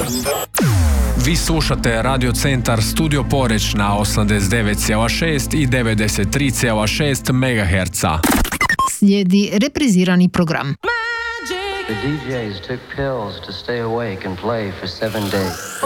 Vi slušate Radio Centar Studio Poreč na 89,6 i 93,6 MHz. Slijedi reprizirani program. The DJs took pills to stay awake and play for 7 days.